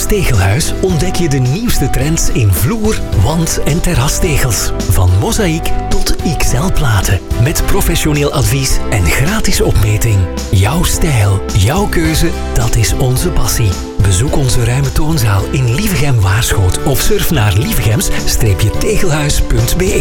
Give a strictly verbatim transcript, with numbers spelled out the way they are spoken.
Tegelhuis ontdek je de nieuwste trends in vloer, wand- en terrastegels. Van mozaïek tot X L-platen. Met professioneel advies en gratis opmeting. Jouw stijl, jouw keuze, dat is onze passie. Bezoek onze ruime toonzaal in Lievegem-Waarschoot of surf naar lievegems-tegelhuis punt be.